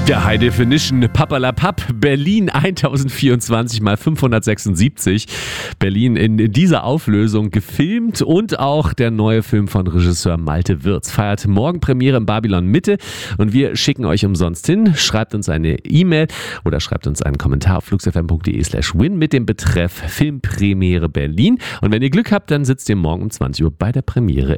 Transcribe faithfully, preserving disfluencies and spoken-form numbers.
Der High Definition Papperlapapp Berlin tausendvierundzwanzig mal fünfhundertsechsundsiebzig. Berlin in dieser Auflösung gefilmt und auch der neue Film von Regisseur Malte Wirz feiert morgen Premiere im Babylon Mitte und wir schicken euch umsonst hin. Schreibt uns eine E-Mail oder schreibt uns einen Kommentar auf fluxfm.de slash win mit dem Betreff Filmpremiere Berlin und wenn ihr Glück habt, dann sitzt ihr morgen um zwanzig Uhr bei der Premiere